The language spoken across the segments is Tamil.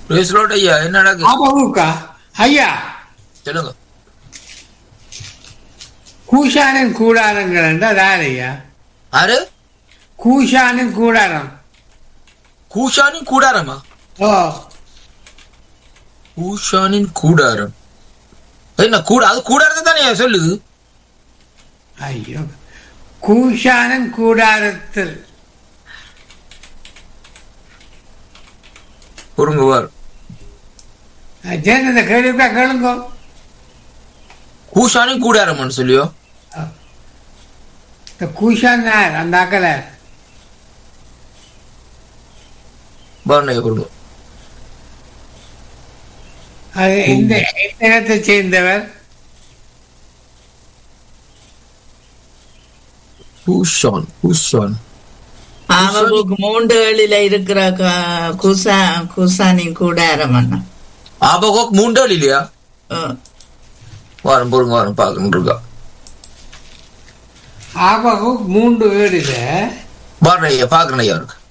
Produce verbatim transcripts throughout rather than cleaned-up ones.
பேசலோட ஐயா என்ன நடக்கு? ஆபகுக்கா ஐயா சொல்லுங்க. கூஷானின் கூடாரங்கள் என்றால் யார் ஐயா? ஆறு கூஷானின் கூடாரம். கூஷானின் கூடாரமா? ஓ கூஷானின் கூடாரம் என்ன கூட அது கூடாரத்தை தானே சொல்லுது. ஐயோ கூஷானின் கூடாரத்தில் பொருங்குவார். இந்த கேள்விக்கா கேளுங்க. கூஷானின் கூடாரம்னு சொல்லியோ? இந்த கூஷான் யார்? அந்த அக்கல பாருங்க பொருங்க. அது இந்த இடத்தை சேர்ந்தவர். கூஷான் கூஷான் ஆபகுக் மூன்று ஏழில இருக்கிற க- குசா குசானின் கூடாரம் அண்ணா. ஆபகோக் மூன்றாள் இல்லையா? ஓ, வாரம் பொருங்க வாரம் பார்க்கணும் இருக்கா. ஆபகுக் மூன்று ஏழுல பாருங்க ஐயா பார்க்கணும் ஐயா இருக்கு.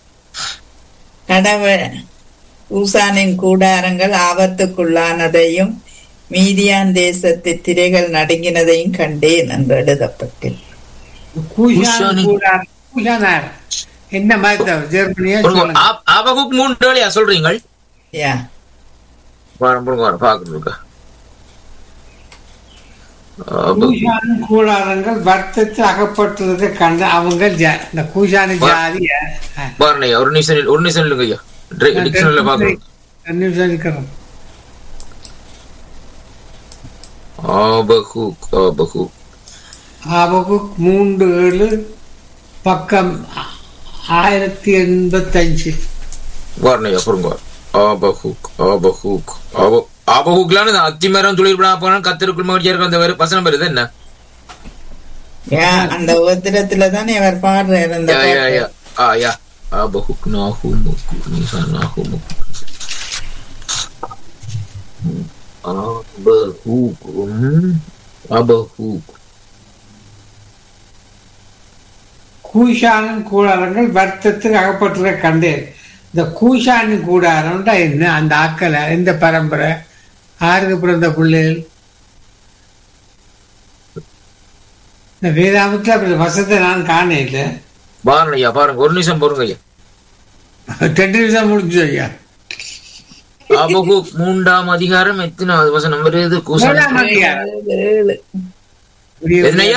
கடவுள் கூசானின் கூடாரங்கள் ஆபத்துக்குள்ளானதையும் மீதியான் தேசத்து திரைகள் நடுங்கினதையும் கண்டேன் என்று எழுதப்பட்டேன். கூஷான் கூடாரம். கூஷான் யார்? என்ன மாதிரி ஜெர்மனியா? சொல்லுங்க. ஆபகோக் மூன்றாளியா சொல்றீங்க? யா வாரம் பொருங்க வாரம் பார்க்கணும் இருக்கா. கூஷானின் கூடாரங்கள் வருத்தத்தில் அகப்பட்டுள்ளதை கண்ட அவங்க ஜா- இந்த கூஷானி ஜாதி பாருங்க ஐயா ஒரு நிமிஷம் ஒரு நிமிஷம் இல்லைங்க ஐயா. டிக்ஷனரியில பார்க்கணும். நியூஸ் ஆபகூக் ஆபகூக் ஆபகுக் மூன்று ஏழு பக்கம் ஆயிரத்தி எண்பத்தி அஞ்சு. வாரணையா பொருங்க. ஆபகூக் ஆபகூக் ஆப ஆபகூக்லான்னு அத்திமரம் துளிர்படா போனா கத்திருக்குள் மகிழ்ச்சியா அந்த வேறு வசனம் வருது என்ன? யா அந்த உத்திரத்துல தானே அவர் பாடுறாரு அந்த யா யா பாட்டு. யா ஆ யா ஆபகூக் நாஹூமுக் நீசா நாஹூமுக் ஆபகூக் ம், ஆபகூக் கூஷானின் கூடாரங்கள் வருத்தத்தில் அகப்பட்டுள்ள கண்டேன். இந்த கூஷானின் கூடாரம்டா என்ன? அந்த ஆக்கலை எந்த பரம்பரை? ஆறுக்கு பிறந்த பிள்ளைகள்? இந்த வேதாமத்தில் அப்படி வசத்தை நான் காண இல்லை. பாருங்க பாருங்க ஒரு நிமிஷம் பொருங்க ஐயா. ரெண்டு நிமிஷம் முடிஞ்சு ஐயா. ஆபகூக் மூன்றாம் அதிகாரம் எத்தனாவது வசனம் வருது? கூசான் ஏழாம் அதிகாரம். ஏழு. என்னய்யா?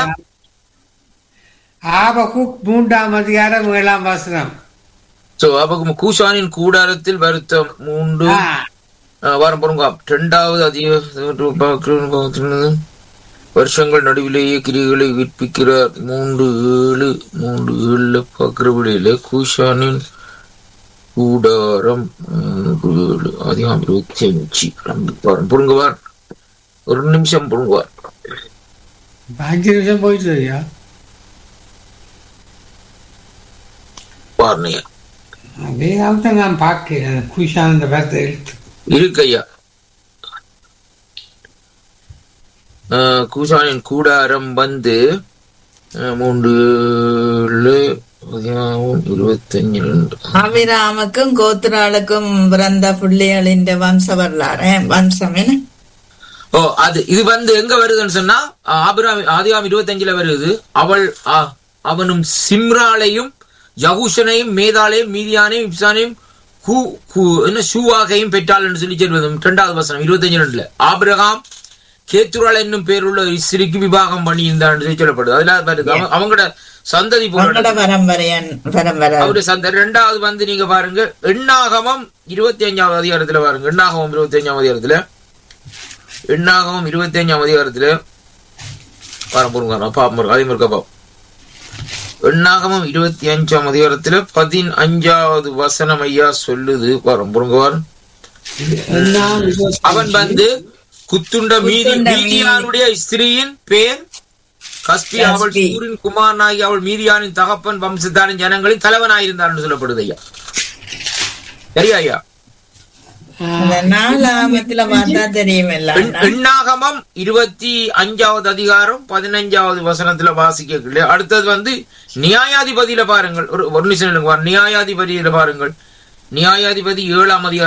ஆபகுக் மூன்றாம் அதிகாரம் ஏழாம் வசனம். சோ ஆபகூக் கூசானின் கூடாரத்தில் வருத்தம் மூன்று ஆ, ஆ, வாரம் பொருங்க. இரண்டாவது அதிகாரம் வருஷங்கள் நடுவிலேயே கிரிகளை விற்பிக்கிறார். மூன்று ஏழு மூன்று ஏழுல பாக்குற விடையில கூஷானின் கூடாரம் மூன்று ஏழு அதிகாரம் இருபத்தி அஞ்சு வாரம் பொருங்குவார். ஒரு நிமிஷம் பொருங்குவார். அஞ்சு நிமிஷம் போயிட்டு ஐயா. பாருங்க வேதாமத்தை நான் பார்க்கிறேன். கூஷான் இந்த வார்த்தை எழுத்து இருக்கு ஐயா. ஆ, கூஷானின் கூடாரம் வந்து ஆ, மூன்று ஏழு அதிகாரம் இருபத்தஞ்சு ரெண்டு அபிராமுக்கும் கோத்திராளுக்கும் பிறந்த பிள்ளைகளின் வம்ச வரலாறு வம்சம் என்ன? ஓ அது இது வந்து எங்க வருதுன்னு சொன்னா ஆபிராமி ஆதிகாம் இருபத்தி அஞ்சுல வருது. அவள் ஆ, அவனும் சிம்ராலையும் யகுஷனையும் மேதாலையும் மீதியானையும் இப்சானையும் கூ கூ என்ன ஷூவாகையும் பெற்றாள் என்று சொல்லி சொல்வது இரண்டாவது வசனம் இருபத்தி அஞ்சு ரெண்டுல. ஆபிரகாம் கேத்துரால் என்னும் பேருள்ள ஸ்திரீக்கு விவாகம் பண்ணி இருந்தான்னு சொல்லி சொல்லப்படுது. அதனால வருது அவ- அவங்களோட சந்ததி அவங்களோட போல பரம்பரையன் பரம்பரை. அவருடைய சந்த ரெண்டாவது வந்து நீங்க பாருங்க எண்ணாகமம் இருபத்தி அஞ்சாவது அதிகாரத்துல பாருங்க. எண்ணாகமம் இருபத்தி அஞ்சாம் அதிகாரத்துல எண்ணாகமம் இருபத்தி அஞ்சாம் அதிகாரத்துல வர போருங்க பாப்போம் அதே மாதிரி பாப்போம். எண்ணாகமம் இருபத்தி அஞ்சாம் அதிகாரத்துல பதினஞ்சாவது வசனம் ஐயா சொல்லுது. வரும் பொருங்கவார். அவன் வந்து குத்துண்ட மீதி குத்துண்ட மீதி. மீதியானுடைய ஸ்திரீயின் பேர் கஸ்பி. அவள் கஸ்பி. சூரின் குமாரனாகி அவள் மீதியானின் தகப்பன் வம்சத்தாரின் ஜனங்களின் தலைவனாயிருந்தார் என்று சொல்லப்படுது ஐயா. சரியா ஐயா? அந்த நாலாமத்துல பார்த்தா தெரியும் எல்லாம். எண்- எண்ணாகமம் இருபத்தி அஞ்சாவது அதிகாரம் பதினஞ்சாவது வசனத்துல வாசிக்க. அடுத்தது வந்து நியாயாதிபதியில பாருங்கள். ஒரு ஒரு நிமிஷம் நியாயாதிபதியில பாருங்கள். நியாயாதிபதி ஏழாம் அதிகாரம்